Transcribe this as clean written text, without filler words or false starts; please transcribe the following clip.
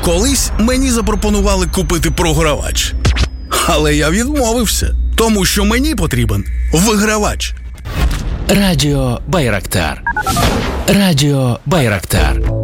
Колись мені запропонували купити програвач. Але я відмовився, тому що мені потрібен вигравач. Радіо Байрактар. Радіо Байрактар.